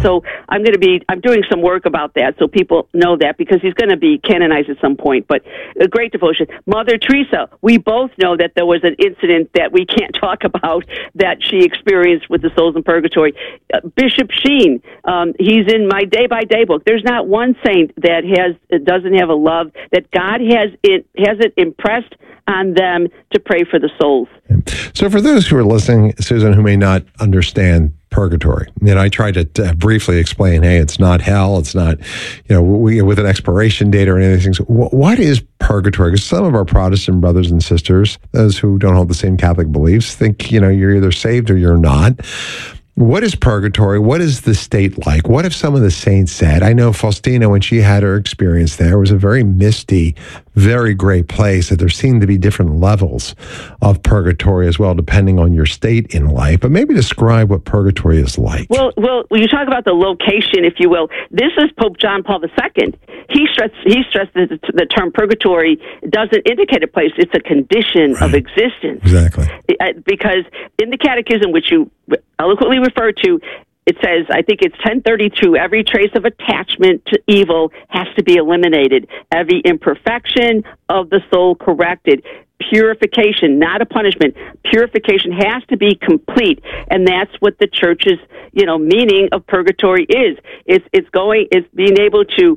So I'm doing some work about that so people know that, because he's going to be canonized at some point. But a great devotion. Mother Teresa, we both know that there was an incident that we can't talk about that she experienced with the souls in purgatory. Bishop Sheen, he's in my day-by-day book. There's not one saint that doesn't have a love that God has it impressed on them to pray for the souls. So for those who are listening, Susan, who may not understand purgatory, I tried to briefly explain, hey, it's not hell, it's not, with an expiration date or any of these things. What is purgatory? Because some of our Protestant brothers and sisters, those who don't hold the same Catholic beliefs, think, you're either saved or you're not. What is purgatory? What is the state like? What have some of the saints said? I know Faustina, when she had her experience there, was a very misty, very great place, that there seemed to be different levels of purgatory as well, depending on your state in life. But maybe describe what purgatory is like. Well, you talk about the location, if you will. This is Pope John Paul II. He stressed that the term purgatory doesn't indicate a place. It's a condition of existence. Exactly. Because in the Catechism, which you eloquently refer to, it says, I think it's 1032, every trace of attachment to evil has to be eliminated. Every imperfection of the soul corrected. Purification, not a punishment. Purification has to be complete, and that's what the Church's, meaning of purgatory is. It's being able to,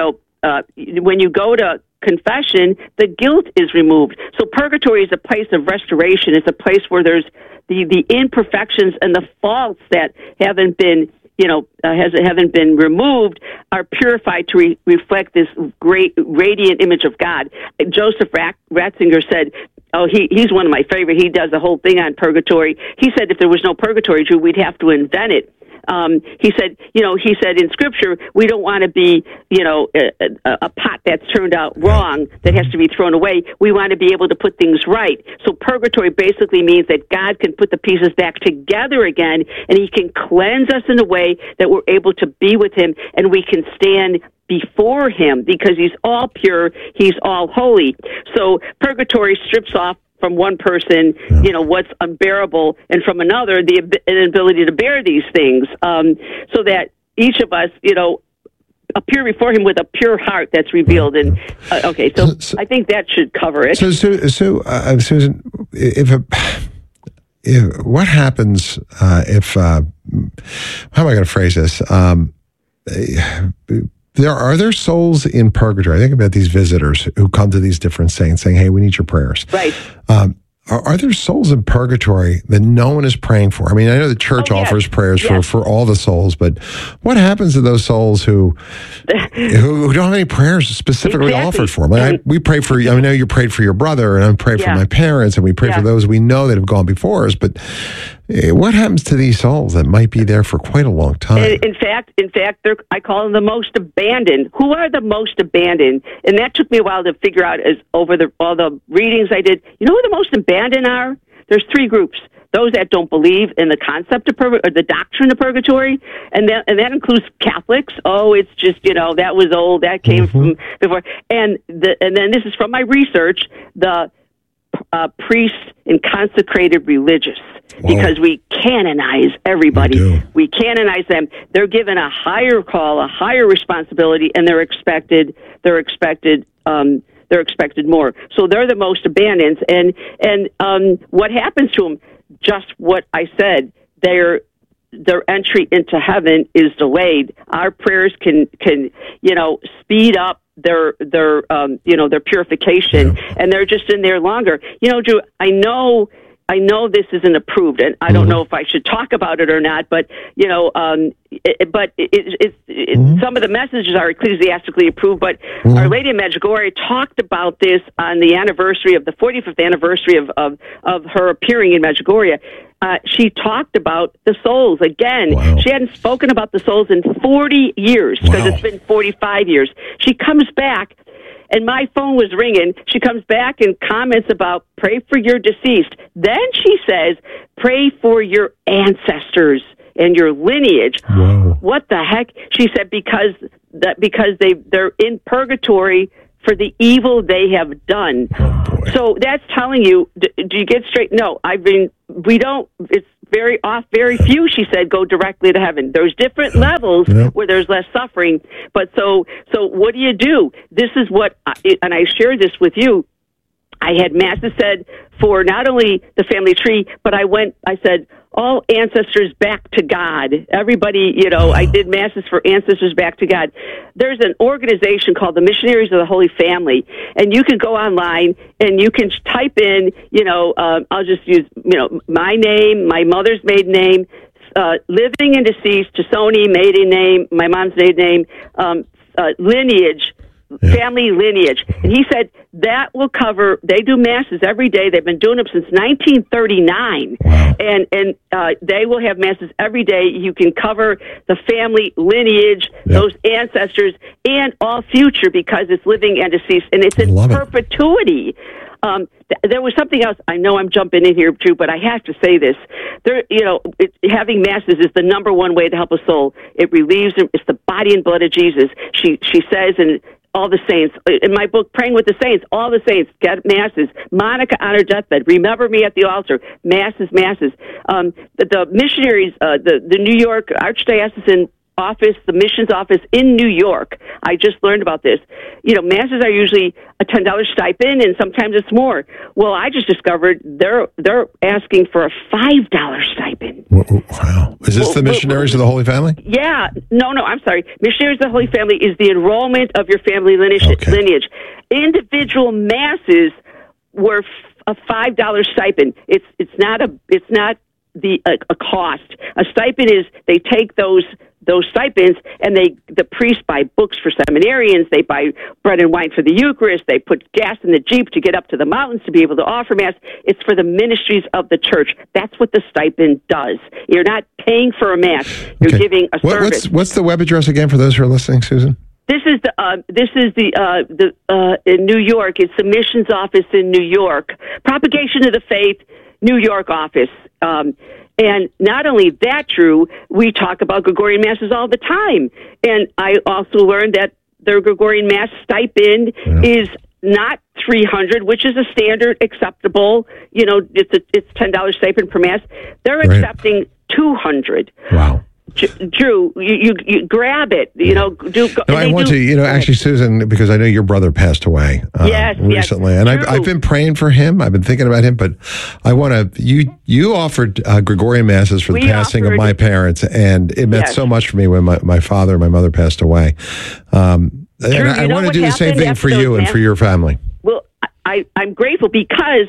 when you go to confession, the guilt is removed. So purgatory is a place of restoration. It's a place where there's the imperfections and the faults that haven't been removed are purified to reflect this great radiant image of God. Joseph Ratzinger said, he's one of my favorite. He does a whole thing on purgatory. He said if there was no purgatory, Drew, we'd have to invent it. He said in Scripture, we don't want to be, a pot that's turned out wrong that has to be thrown away. We want to be able to put things right. So purgatory basically means that God can put the pieces back together again, and He can cleanse us in a way that we're able to be with Him, and we can stand before Him because He's all pure, He's all holy. So purgatory strips off from one person, what's unbearable, and from another, the inability to bear these things, so that each of us, appear before Him with a pure heart that's revealed. And so I think that should cover it. So Susan, what happens if? How am I going to phrase this? Are there souls in purgatory? I think about these visitors who come to these different saints saying, hey, we need your prayers. Right. Are there souls in purgatory that no one is praying for? I mean, I know the Church offers prayers for all the souls, but what happens to those souls who don't have any prayers specifically offered for them? We pray for, I know you prayed for your brother, and I prayed for my parents, and we pray for those we know that have gone before us, but what happens to these souls that might be there for quite a long time? In fact, I call them the most abandoned. Who are the most abandoned? And that took me a while to figure out over all the readings I did. You know who the most abandoned are? There's three groups. Those that don't believe in the concept of or the doctrine of purgatory, and that includes Catholics. Oh, it's just, that was old. That came from before. And then this is from my research, the priests and consecrated religious. Because we canonize everybody. We canonize them. They're given a higher call, a higher responsibility, and they're expected more. So they're the most abandoned. And what happens to them? Just what I said. Their entry into heaven is delayed. Our prayers can speed up their purification, and they're just in there longer. Drew, I know this isn't approved, and I don't know if I should talk about it or not. But some of the messages are ecclesiastically approved. But Our Lady of Medjugorje talked about this on the anniversary of the 45th anniversary of her appearing in Medjugorje. She talked about the souls again. Wow. She hadn't spoken about the souls in 40 years because it's been 45 years. She comes back. And my phone was ringing. She comes back and comments about pray for your deceased. Then she says, pray for your ancestors and your lineage. Whoa. What the heck? She said because they're in purgatory for the evil they have done. Oh, boy. So that's telling you, do you get straight? No, it's very few, she said, go directly to heaven. There's different levels where there's less suffering. But so what do? This is what, and I shared this with you. I had masses said for not only the family tree, but I said, all ancestors back to God. Everybody, I did masses for ancestors back to God. There's an organization called the Missionaries of the Holy Family, and you can go online and you can type in, I'll just use, my name, my mother's maiden name, living and deceased, Tassoni, maiden name, my mom's maiden name, lineage, family lineage. And he said that will cover, they do masses every day. They've been doing them since 1939. Wow. And they will have masses every day. You can cover the family lineage, those ancestors, and all future, because it's living and deceased. And it's in perpetuity. There was something else. I know I'm jumping in here, too, but I have to say this. Having masses is the number one way to help a soul. It relieves them. It's the body and blood of Jesus. She says, and all the saints, in my book, Praying with the Saints, all the saints get masses. Monica on her deathbed, remember me at the altar, masses. The missionaries, the New York Archdiocesan office, the missions office in New York, I just learned about this. Masses are usually a $10 stipend, and sometimes it's more. Well, I just discovered they're asking for a $5 stipend. Wow. Is this the Missionaries of the Holy Family? Yeah. No, I'm sorry. Missionaries of the Holy Family is the enrollment of your family lineage. Individual masses were a $5 stipend. It's not a cost. A stipend is they take those stipends, and the priests buy books for seminarians, they buy bread and wine for the Eucharist, they put gas in the Jeep to get up to the mountains to be able to offer Mass. It's for the ministries of the church. That's what the stipend does. You're not paying for a Mass. You're giving a service. What's the web address again for those who are listening, Susan? This is in New York. It's the missions office in New York. Propagation of the Faith, New York office. And not only that, Drew, we talk about Gregorian Masses all the time. And I also learned that their Gregorian Mass stipend is not $300, which is a standard acceptable. It's $10 stipend per Mass. They're accepting $200. Wow. Drew, you grab it. I want to. Actually, Susan, because I know your brother passed away recently, and I've been praying for him. I've been thinking about him, but I want to. You offered Gregorian masses for the passing of my parents, and it meant so much for me when my father and my mother passed away. And I want to do the same thing for you and for your family. Well, I'm grateful because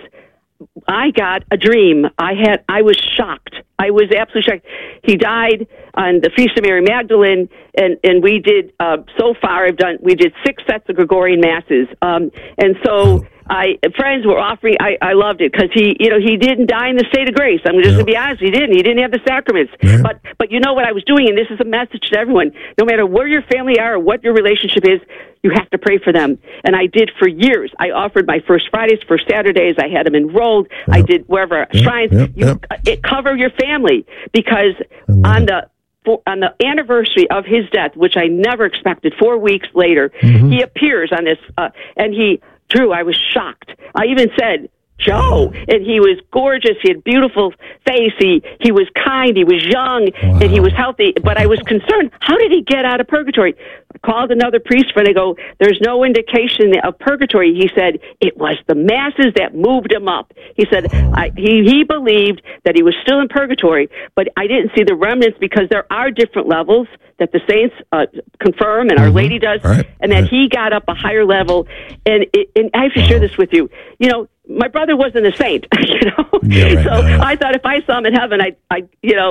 I got a dream. I was shocked. I was absolutely shocked. He died on the Feast of Mary Magdalene, and we did, so far we did 6 sets of Gregorian Masses. And so friends were offering, I loved it because he didn't die in the state of grace. I'm just going to be honest, he didn't have the sacraments. Yeah. But you know what I was doing, and this is a message to everyone, no matter where your family are or what your relationship is, you have to pray for them. And I did for years. I offered my first Fridays, first Saturdays. I had them enrolled. Yep. I did wherever shrines. It cover your family, because on the anniversary of his death, which I never expected, 4 weeks later, he appears on this, and Drew, I was shocked. I even said, Joe, and he was gorgeous. He had beautiful face. He was kind. He was young, and he was healthy. But I was concerned. How did he get out of purgatory? I called another priest friend. I go, there's no indication of purgatory. He said it was the masses that moved him up. He said he believed that he was still in purgatory, but I didn't see the remnants, because there are different levels that the saints confirm, and Our Lady does, and that he got up a higher level. And I have to share this with you. My brother wasn't a saint, I thought if I saw him in heaven, I'd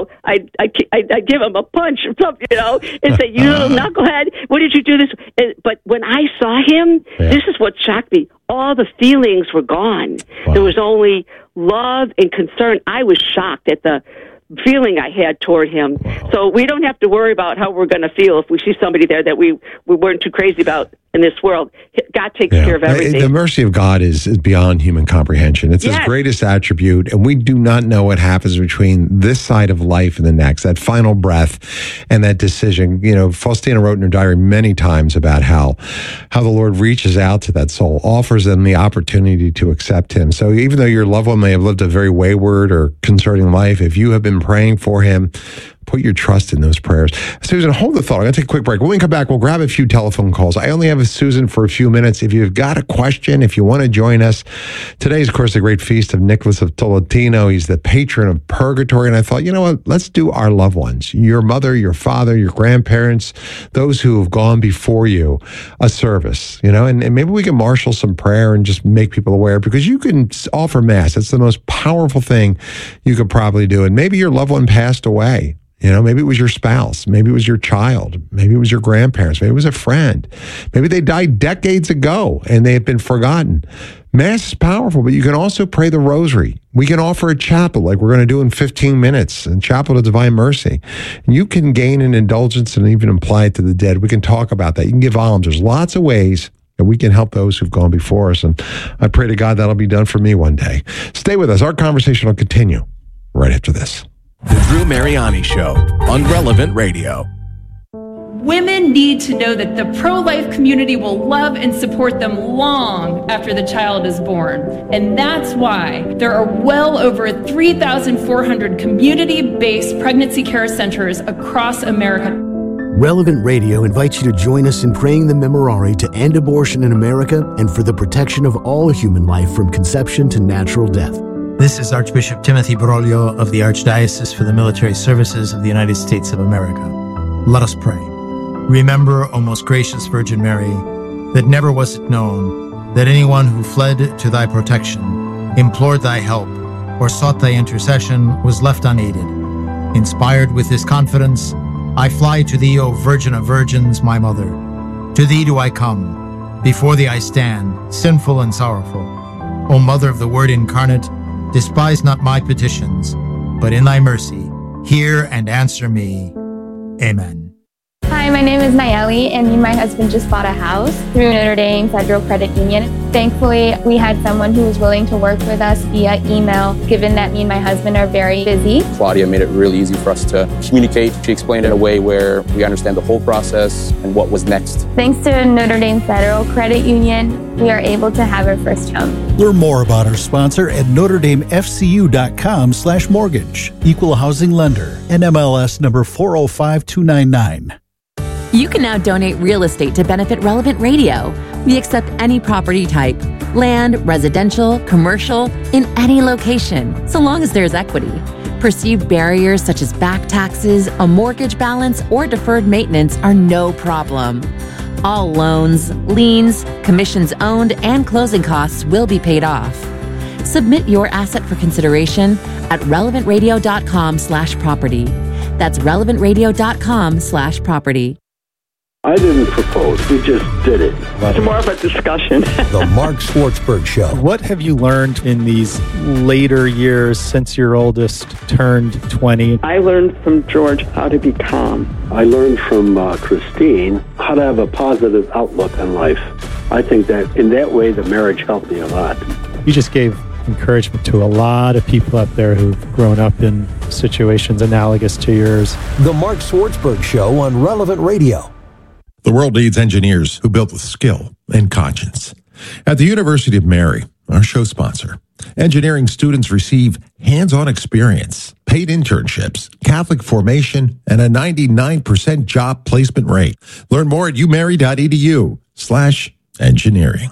give him a punch, and say, "You little knucklehead, what did you do this?" But when I saw him, this is what shocked me. All the feelings were gone. Wow. There was only love and concern. I was shocked at the feeling I had toward him. Wow. So we don't have to worry about how we're going to feel if we see somebody there that we weren't too crazy about. in this world. God takes care of everything. The mercy of God is beyond human comprehension. It's His greatest attribute, and we do not know what happens between this side of life and the next, that final breath and that decision. Faustina wrote in her diary many times about how the Lord reaches out to that soul, offers them the opportunity to accept Him. So even though your loved one may have lived a very wayward or concerning life, if you have been praying for him, put your trust in those prayers. Susan, hold the thought. I'm going to take a quick break. When we come back, we'll grab a few telephone calls. I only have Susan for a few minutes. If you've got a question, if you want to join us, today is, of course, the great feast of Nicholas of Tolentino. He's the patron of purgatory. And I thought, you know what? Let's do our loved ones, your mother, your father, your grandparents, those who have gone before you, a service, and maybe we can marshal some prayer and just make people aware, because you can offer Mass. It's the most powerful thing you could probably do. And maybe your loved one passed away. Maybe it was your spouse. Maybe it was your child. Maybe it was your grandparents. Maybe it was a friend. Maybe they died decades ago and they have been forgotten. Mass is powerful, but you can also pray the rosary. We can offer a chapel like we're going to do in 15 minutes, a chapel to Divine Mercy. And you can gain an indulgence and even apply it to the dead. We can talk about that. You can give alms. There's lots of ways that we can help those who've gone before us. And I pray to God that'll be done for me one day. Stay with us. Our conversation will continue right after this. The Drew Mariani Show on Relevant Radio. Women need to know that the pro-life community will love and support them long after the child is born. And that's why there are well over 3,400 community-based pregnancy care centers across America. Relevant Radio invites you to join us in praying the Memorare to end abortion in America and for the protection of all human life from conception to natural death. This is Archbishop Timothy Broglio of the Archdiocese for the Military Services of the United States of America. Let us pray. Remember, O most gracious Virgin Mary, that never was it known that anyone who fled to thy protection, implored thy help, or sought thy intercession was left unaided. Inspired with this confidence, I fly to thee, O Virgin of Virgins, my Mother. To thee do I come. Before thee I stand, sinful and sorrowful. O Mother of the Word incarnate, despise not my petitions, but in thy mercy, hear and answer me. Amen. Hi, my name is Nayeli, and me and my husband just bought a house through Notre Dame Federal Credit Union. Thankfully, we had someone who was willing to work with us via email, given that me and my husband are very busy. Claudia made it really easy for us to communicate. She explained it in a way where we understand the whole process and what was next. Thanks to Notre Dame Federal Credit Union, we are able to have our first home. Learn more about our sponsor at NotreDameFCU.com/mortgage. Equal housing lender. NMLS number 405299. You can now donate real estate to benefit Relevant Radio. We accept any property type, land, residential, commercial, in any location, so long as there's equity. Perceived barriers such as back taxes, a mortgage balance, or deferred maintenance are no problem. All loans, liens, commissions owned, and closing costs will be paid off. Submit your asset for consideration at relevantradio.com/property. That's relevantradio.com/property. I didn't propose. We just did it. It's more of a discussion. The Mark Schwartzberg Show. What have you learned in these later years since your oldest turned 20? I learned from George how to be calm. I learned from Christine how to have a positive outlook on life. I think that in that way, the marriage helped me a lot. You just gave encouragement to a lot of people out there who've grown up in situations analogous to yours. The Mark Schwartzberg Show on Relevant Radio. The world needs engineers who build with skill and conscience. At the University of Mary, our show sponsor, engineering students receive hands-on experience, paid internships, Catholic formation, and a 99% job placement rate. Learn more at umary.edu/engineering.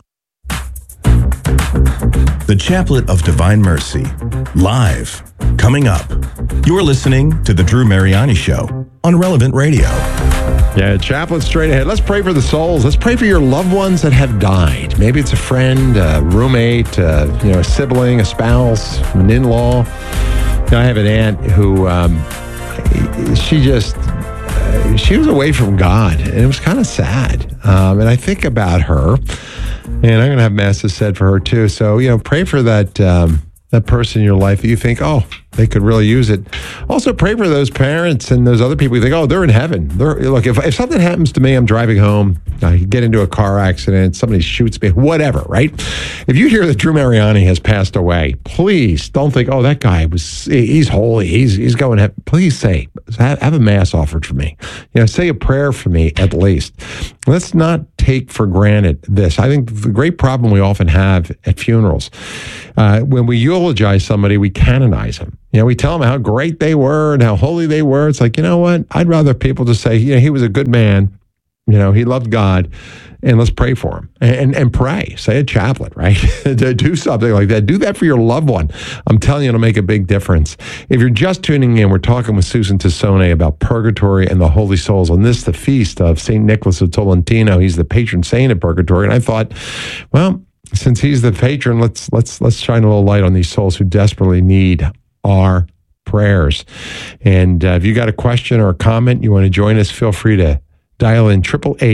The Chaplet of Divine Mercy, live, coming up. You're listening to The Drew Mariani Show on Relevant Radio. Yeah, chaplet straight ahead. Let's pray for the souls. Let's pray for your loved ones that have died. Maybe it's a friend, a roommate, a sibling, a spouse, an in-law. I have an aunt who, she was away from God, and it was kind of sad. And I think about her, and I'm going to have masses said for her too. So, pray for that person in your life that you think, oh, They could really use it. Also, pray for those parents and those other people who think, oh, they're in heaven. Look, if something happens to me, I'm driving home, I get into a car accident, somebody shoots me, whatever, right? If you hear that Drew Mariani has passed away, please don't think, oh, that guy he's holy, he's going to heaven. Please say, have a mass offered for me. Say a prayer for me at least. Let's not take for granted this. I think the great problem we often have at funerals, when we eulogize somebody, we canonize them. We tell them how great they were and how holy they were. It's like, you know what? I'd rather people just say, he was a good man. He loved God, and let's pray for him and pray. Say a chaplet, right? Do something like that. Do that for your loved one. I'm telling you, it'll make a big difference. If you're just tuning in, we're talking with Susan Tassone about purgatory and the holy souls. On this, the feast of St. Nicholas of Tolentino. He's the patron saint of purgatory. And I thought, well, since he's the patron, let's shine a little light on these souls who desperately need our prayers. And if you got a question or a comment, you want to join us, feel free to dial in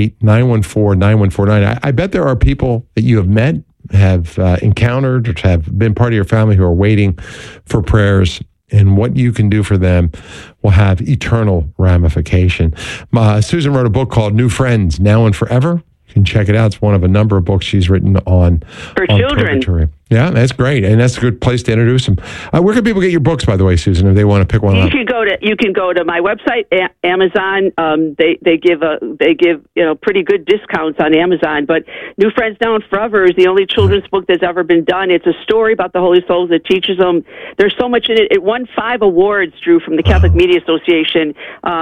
888-914-9149. I bet there are people that you have met, have encountered, or have been part of your family who are waiting for prayers, and what you can do for them will have eternal ramification. Susan wrote a book called New Friends, Now and Forever. You can check it out. It's one of a number of books she's written on children. Purgatory. Yeah, that's great, and that's a good place to introduce them. Where can people get your books, by the way, Susan, if they want to pick one up? You can go to my website, Amazon. They give pretty good discounts on Amazon. But New Friends Now and Forever is the only children's book that's ever been done. It's a story about the Holy Souls that teaches them. There's so much in it. It won 5 awards, Drew, from the Catholic Media Association.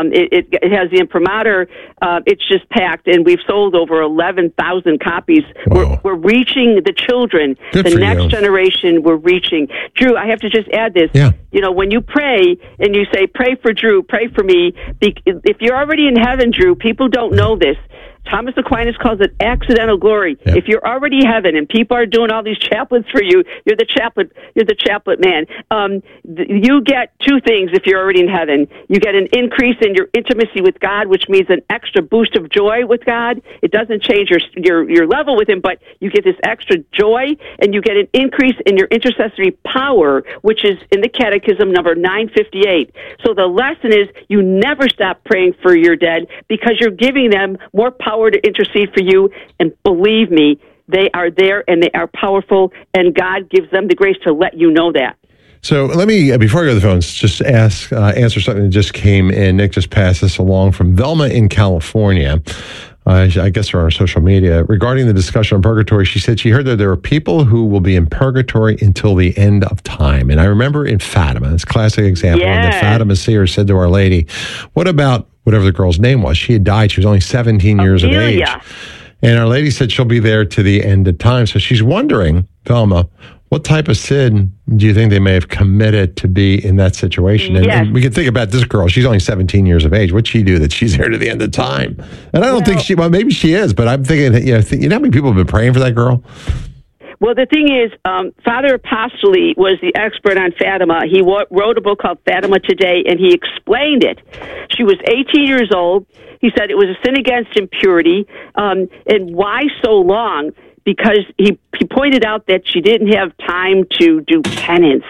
It has the imprimatur. It's just packed, and we've sold over 11,000 copies. We're reaching the children. Good the for next you. generation we're reaching. Drew, I have to just add this. Yeah. When you pray and you say, pray for Drew, pray for me, if you're already in heaven, Drew, people don't know this. Thomas Aquinas calls it accidental glory. Yep. If you're already heaven and people are doing all these chaplets for you, you're the chaplet man. You get 2 things if you're already in heaven. You get an increase in your intimacy with God, which means an extra boost of joy with God. It doesn't change your level with him, but you get this extra joy, and you get an increase in your intercessory power, which is in the Catechism number 958. So the lesson is you never stop praying for your dead because you're giving them more power to intercede for you, and believe me, they are there and they are powerful, and God gives them the grace to let you know that. So let me, before I go to the phones, just answer something that just came in. Nick just passed this along from Velma in California. I guess on our social media, regarding the discussion on purgatory. She said she heard that there are people who will be in purgatory until the end of time. And I remember in Fatima, this classic example, when the Fatima seer said to Our Lady, what about whatever the girl's name was? She had died. She was only 17 years of age. And Our Lady said she'll be there to the end of time. So she's wondering, Velma, what type of sin do you think they may have committed to be in that situation? And we can think about this girl. She's only 17 years of age. What'd she do that she's there to the end of time? And I don't think maybe she is, but I'm thinking, you know how many people have been praying for that girl? Well, the thing is, Father Apostoli was the expert on Fatima. He wrote a book called Fatima Today, and he explained it. She was 18 years old. He said it was a sin against impurity. And why so long? Because he pointed out that she didn't have time to do penance,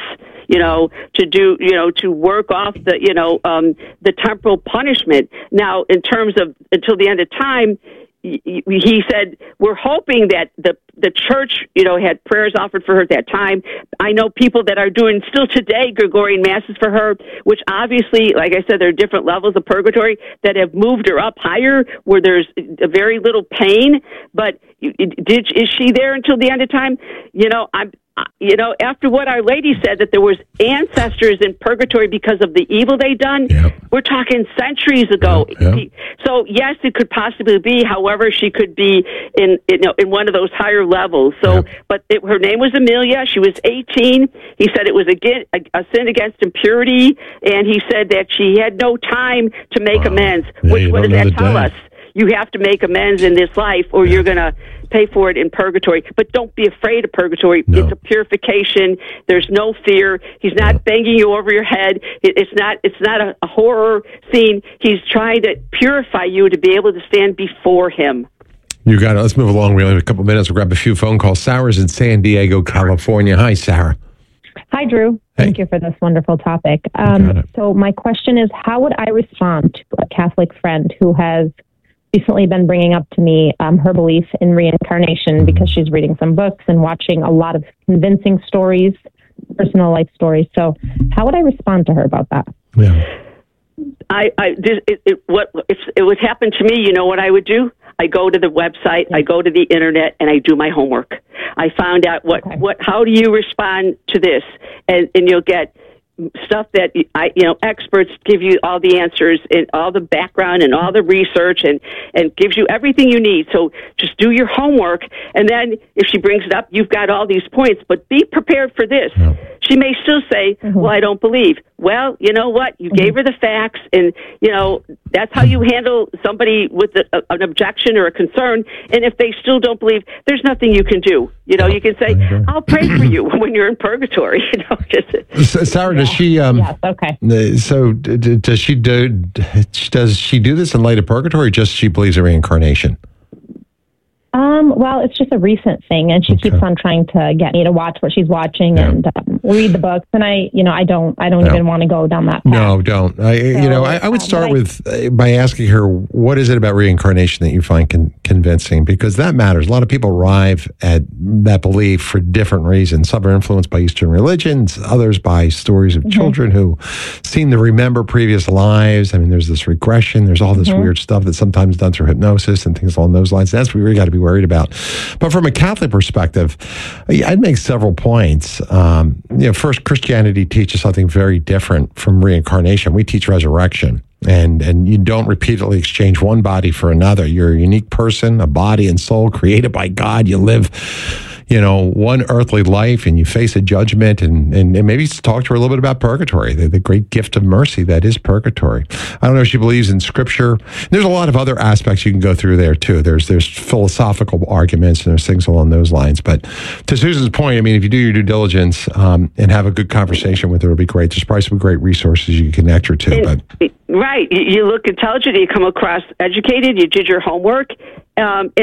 to work off the temporal punishment. Now, in terms of until the end of time, he said, we're hoping that the church, had prayers offered for her at that time. I know people that are doing still today Gregorian masses for her, which obviously, like I said, there are different levels of purgatory that have moved her up higher where there's very little pain. But is she there until the end of time? After what Our Lady said, that there was ancestors in purgatory because of the evil they done, we're talking centuries ago. So yes, it could possibly be. However, she could be in one of those higher levels. So, but her name was Amelia. She was 18. He said it was a sin against impurity, and he said that she had no time to make amends. What does that tell us? You have to make amends in this life, or you're going to pay for it in purgatory. But don't be afraid of purgatory. No. It's a purification. There's no fear. He's not banging you over your head. It's not a horror scene. He's trying to purify you to be able to stand before him. You got it. Let's move along. We only have a couple minutes. We'll grab a few phone calls. Sarah's in San Diego, California. Hi, Sarah. Hi, Drew. Thank you for this wonderful topic. So my question is, how would I respond to a Catholic friend who has recently been bringing up to me her belief in reincarnation because she's reading some books and watching a lot of convincing stories, personal life stories. So how would I respond to her about that? Yeah. If it would happen to me, you know what I would do? I go to the website, I go to the internet, and I do my homework. I found out how do you respond to this, and you'll get stuff that experts give you all the answers and all the background and all the research and gives you everything you need. So just do your homework, and then if she brings it up, you've got all these points, but be prepared for this. Yeah. She may still say, well, I don't believe. Well, you know what? You gave her the facts, and, that's how you handle somebody with an objection or a concern. And if they still don't believe, there's nothing you can do. You can say, I'll pray for you when you're in purgatory. Sarah, does she? Yes. Okay. So does she do this in light of purgatory? Or just she believes in reincarnation? Well, it's just a recent thing, and she keeps on trying to get me to watch what she's watching and read the books. And I don't even want to go down that path. No, don't. I would start by asking her, what is it about reincarnation that you find convincing? Because that matters. A lot of people arrive at that belief for different reasons. Some are influenced by Eastern religions, others by stories of children who seem to remember previous lives. I mean, there's this regression. There's all this weird stuff that's sometimes done through hypnosis and things along those lines. That's what we really got to be worried about. But from a Catholic perspective, I'd make several points. First, Christianity teaches something very different from reincarnation. We teach resurrection. And you don't repeatedly exchange one body for another. You're a unique person, a body and soul created by God. You live, one earthly life, and you face a judgment, and maybe talk to her a little bit about purgatory, the great gift of mercy that is purgatory. I don't know if she believes in Scripture. There's a lot of other aspects you can go through there too. There's philosophical arguments and there's things along those lines. But to Susan's point, I mean, if you do your due diligence and have a good conversation with her, it'll be great. There's probably some great resources you can connect her to. Right. You look intelligent, you come across educated, you did your homework, and,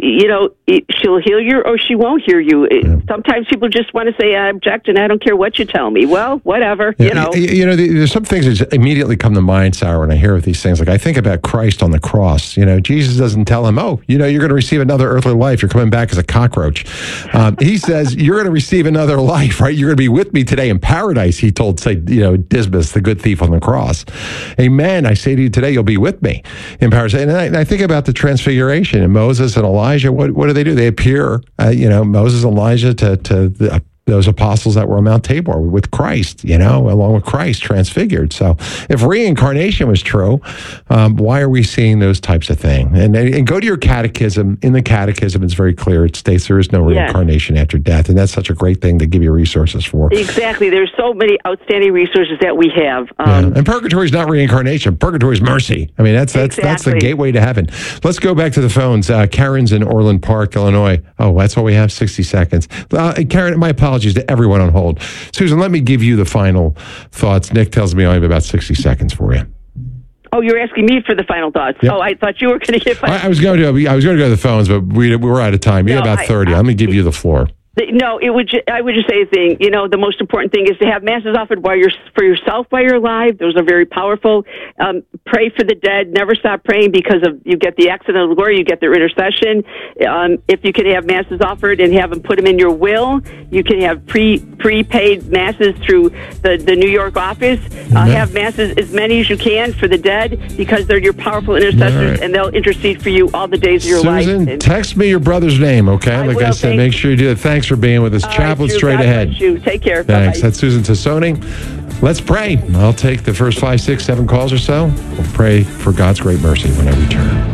she'll hear you or she won't hear you. Yeah. Sometimes people just want to say, I object and I don't care what you tell me. Well, whatever, There's some things that immediately come to mind, Sarah, when I hear of these things. Like I think about Christ on the cross. Jesus doesn't tell him, you're going to receive another earthly life. You're coming back as a cockroach. He says, you're going to receive another life, right? You're going to be with me today in paradise, he told, Dismas, the good thief on the cross. Amen. I say to you today, you'll be with me in paradise. And I think about the transfiguration and Moses and Elijah. What do? They appear, Moses and Elijah to those apostles that were on Mount Tabor with Christ, along with Christ transfigured. So if reincarnation was true, why are we seeing those types of things? And go to your catechism. In the catechism, it's very clear. It states there is no reincarnation after death. And that's such a great thing to give you resources for. Exactly. There's so many outstanding resources that we have. And purgatory is not reincarnation. Purgatory is mercy. I mean, that's the gateway to heaven. Let's go back to the phones. Karen's in Orland Park, Illinois. Oh, that's all we have, 60 seconds. Karen, my apologies to everyone on hold. Susan, let me give you the final thoughts. Nick tells me I have about 60 seconds for you. Oh, you're asking me for the final thoughts. Yep. Oh, I thought you were going to get. I was going to go to the phones, but we were out of time. We had about 30. I'm going to give you the floor. No, I would just say a thing. The most important thing is to have masses offered for yourself while you're alive. Those are very powerful. Pray for the dead. Never stop praying because you get the accident of glory. You get their intercession. If you can have masses offered and have them put them in your will, you can have prepaid masses through the New York office. Have masses as many as you can for the dead because they're your powerful intercessors and they'll intercede for you all the days of your life. Susan, text me your brother's name, okay? I said, make sure you do it. Thanks for being with us. Chaplain straight ahead. You. Take care. Thanks. Bye-bye. That's Susan Tassone. Let's pray. I'll take the first 5, 6, 7 calls or so. We'll pray for God's great mercy when I return.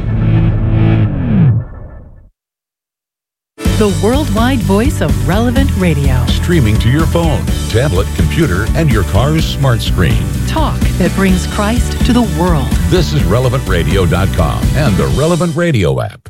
The worldwide voice of Relevant Radio. Streaming to your phone, tablet, computer, and your car's smart screen. Talk that brings Christ to the world. This is RelevantRadio.com and the Relevant Radio app.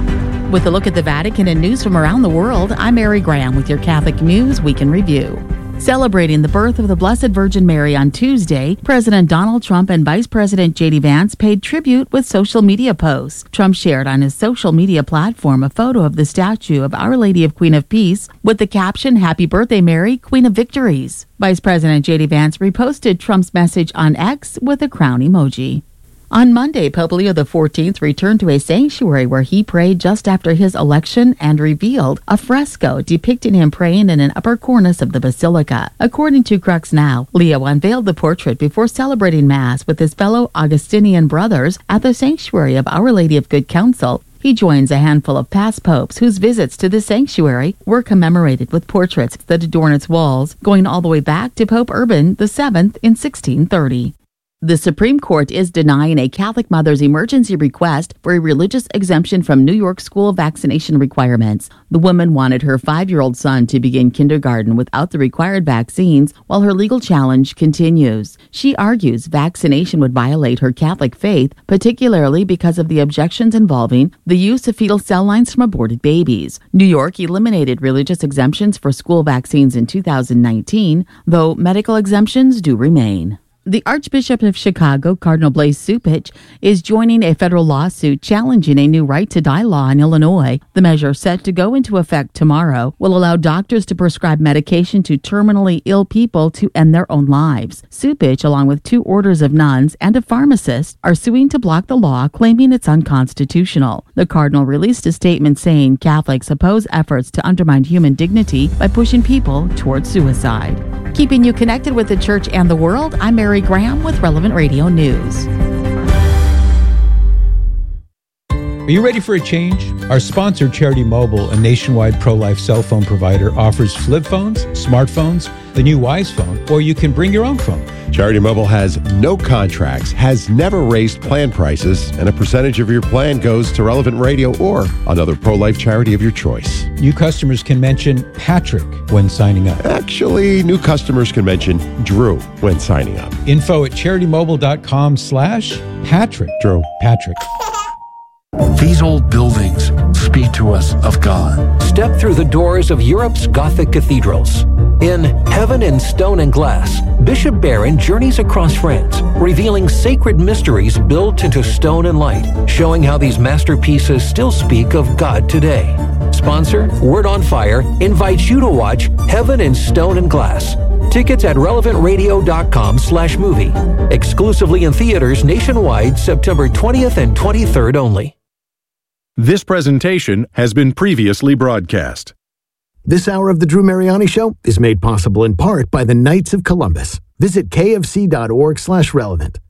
With a look at the Vatican and news from around the world, I'm Mary Graham with your Catholic News Week in Review. Celebrating the birth of the Blessed Virgin Mary on Tuesday, President Donald Trump and Vice President J.D. Vance paid tribute with social media posts. Trump shared on his social media platform a photo of the statue of Our Lady of Queen of Peace with the caption, "Happy Birthday, Mary, Queen of Victories." Vice President J.D. Vance reposted Trump's message on X with a crown emoji. On Monday, Pope Leo XIV returned to a sanctuary where he prayed just after his election and revealed a fresco depicting him praying in an upper cornice of the basilica. According to Crux Now, Leo unveiled the portrait before celebrating Mass with his fellow Augustinian brothers at the sanctuary of Our Lady of Good Counsel. He joins a handful of past popes whose visits to the sanctuary were commemorated with portraits that adorn its walls, going all the way back to Pope Urban VII in 1630. The Supreme Court is denying a Catholic mother's emergency request for a religious exemption from New York school vaccination requirements. The woman wanted her 5-year-old son to begin kindergarten without the required vaccines while her legal challenge continues. She argues vaccination would violate her Catholic faith, particularly because of the objections involving the use of fetal cell lines from aborted babies. New York eliminated religious exemptions for school vaccines in 2019, though medical exemptions do remain. The Archbishop of Chicago, Cardinal Blaise Cupich, is joining a federal lawsuit challenging a new right-to-die law in Illinois. The measure, set to go into effect tomorrow, will allow doctors to prescribe medication to terminally ill people to end their own lives. Cupich, along with 2 orders of nuns and a pharmacist, are suing to block the law, claiming it's unconstitutional. The cardinal released a statement saying Catholics oppose efforts to undermine human dignity by pushing people toward suicide. Keeping you connected with the church and the world, I'm Mary Graham with Relevant Radio News. Are you ready for a change? Our sponsor, Charity Mobile, a nationwide pro-life cell phone provider, offers flip phones, smartphones, the new Wise phone, or you can bring your own phone. Charity Mobile has no contracts, has never raised plan prices, and a percentage of your plan goes to Relevant Radio or another pro-life charity of your choice. New customers can mention Patrick when signing up. Actually, new customers can mention Drew when signing up. Info at CharityMobile.com/Patrick. Drew. Patrick. These old buildings speak to us of God. Step through the doors of Europe's Gothic cathedrals. In Heaven in Stone and Glass, Bishop Barron journeys across France, revealing sacred mysteries built into stone and light, showing how these masterpieces still speak of God today. Sponsor, Word on Fire, invites you to watch Heaven in Stone and Glass. Tickets at relevantradio.com/movie. Exclusively in theaters nationwide, September 20th and 23rd only. This presentation has been previously broadcast. This hour of the Drew Mariani Show is made possible in part by the Knights of Columbus. Visit kfc.org/relevant.